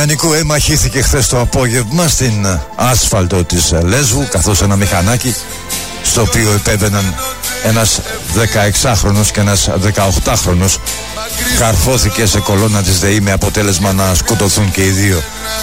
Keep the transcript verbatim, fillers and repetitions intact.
νεανικού έμαχήθηκε χθες το απόγευμα στην άσφαλτο της Λέσβου, καθώς ένα μηχανάκι στο οποίο επέβαιναν ένας δεκαεξάχρονος και ένας δεκαοκτάχρονος καρφώθηκε σε κολόνα της ΔΕΗ με αποτέλεσμα να σκοτωθούν και οι δύο.